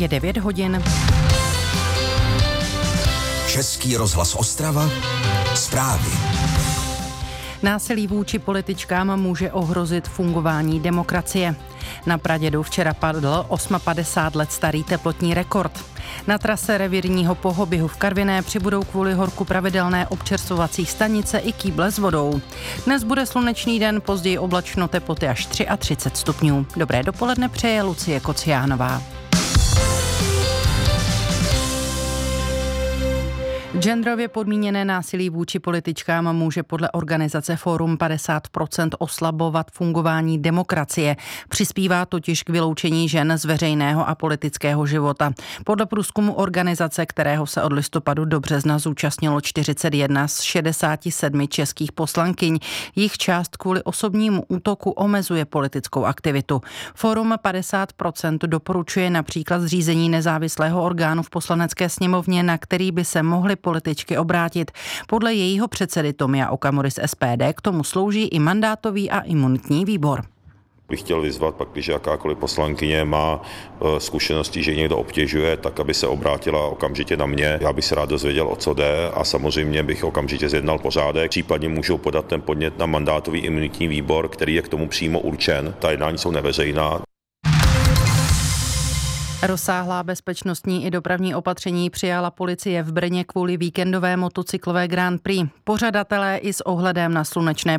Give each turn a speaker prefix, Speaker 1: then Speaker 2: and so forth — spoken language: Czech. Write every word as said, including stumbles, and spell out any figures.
Speaker 1: Je devět hodin.
Speaker 2: Český rozhlas Ostrava. Zprávy.
Speaker 1: Násilí vůči političkám může ohrozit fungování demokracie. Na Pradědu včera padl padesát osm let starý teplotní rekord. Na trase revírního Pohobyhu v Karviné přibudou kvůli horku pravidelné občerstvovací stanice i kýble s vodou. Dnes bude slunečný den, později oblačno, teploty až třicet tři stupňů. Dobré dopoledne přeje Lucie Kociánová. Genderově podmíněné násilí vůči političkám může podle organizace Fórum padesát procent oslabovat fungování demokracie. Přispívá totiž k vyloučení žen z veřejného a politického života. Podle průzkumu organizace, kterého se od listopadu do března zúčastnilo čtyřicet jedna z šedesáti sedmi českých poslankyň, jich část kvůli osobnímu útoku omezuje politickou aktivitu. Fórum padesát procent doporučuje například zřízení nezávislého orgánu v Poslanecké sněmovně, na který by se mohly političky obrátit. Podle jejího předsedy Tomia Okamury z S P D k tomu slouží i mandátový a imunitní výbor.
Speaker 3: Bych chtěl vyzvat, pak, když jakákoliv poslankyně má e, zkušenosti, že někdo obtěžuje, tak aby se obrátila okamžitě na mě. Já bych se rád dozvěděl, o co jde, a samozřejmě bych okamžitě zjednal pořádek. Případně můžou podat ten podnět na mandátový imunitní výbor, který je k tomu přímo určen. Ta jednání jsou neveřejná.
Speaker 1: Rozsáhlá bezpečnostní i dopravní opatření přijala policie v Brně kvůli víkendové motocyklové Grand Prix. Pořadatelé i s ohledem na slunečné